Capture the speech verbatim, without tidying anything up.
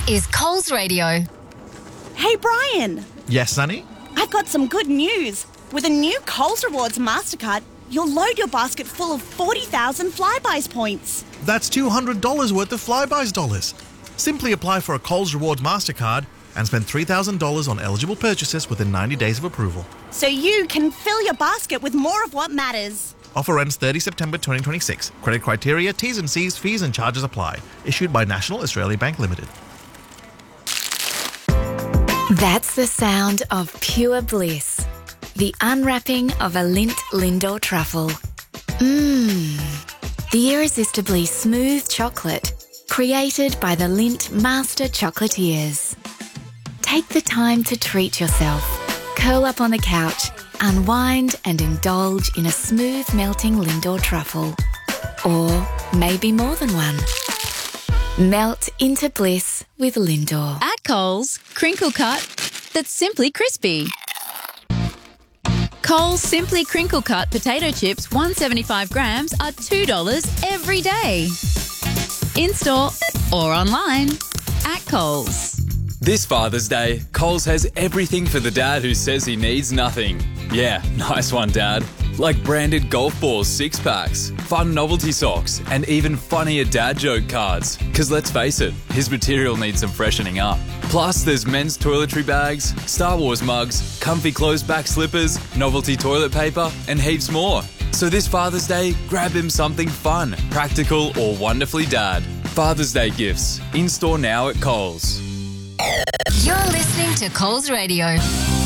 is Coles Radio. Hey, Brian. Yes, Sonny? I've got some good news. With a new Coles Rewards MasterCard, you'll load your basket full of forty thousand Flybuys points. That's two hundred dollars worth of Flybuys dollars. Simply apply for a Coles Rewards MasterCard and spend three thousand dollars on eligible purchases within ninety days of approval. So you can fill your basket with more of what matters. Offer ends thirtieth September twenty twenty-six. Credit criteria, T's and C's, fees and charges apply. Issued by National Australia Bank Limited. That's the sound of pure bliss. The unwrapping of a Lindt Lindor truffle. Mmm. The irresistibly smooth chocolate created by the Lindt Master Chocolatiers. Take the time to treat yourself. Curl up on the couch, unwind and indulge in a smooth melting Lindor truffle. Or maybe more than one. Melt into bliss with Lindor. At Coles, crinkle cut that's simply crispy. Coles Simply Crinkle Cut potato chips, one hundred seventy-five grams, are two dollars every day. In-store or online at Coles. This Father's Day, Coles has everything for the dad who says he needs nothing. Yeah, nice one, Dad. Like branded golf balls six-packs, fun novelty socks, and even funnier dad joke cards. Because let's face it, his material needs some freshening up. Plus, there's men's toiletry bags, Star Wars mugs, comfy closed-back slippers, novelty toilet paper, and heaps more. So this Father's Day, grab him something fun, practical, or wonderfully dad. Father's Day gifts, in-store now at Coles. You're listening to Coles Radio.